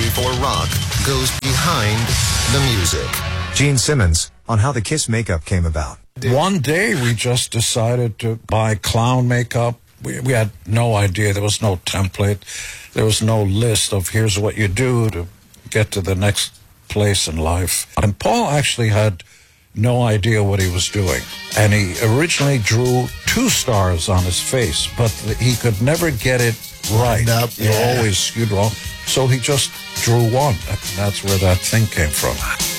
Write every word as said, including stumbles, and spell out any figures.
before rock goes behind the music. Gene Simmons on how the Kiss makeup came about. One day we just decided to buy clown makeup. We, we had no idea. There was no template. There was no list of here's what you do to get to the next place in life. And Paul actually had no idea what he was doing. And he originally drew two stars on his face, but he could never get it right. Up, They were yeah. always skewed wrong. So he just drew one. And that's where that thing came from.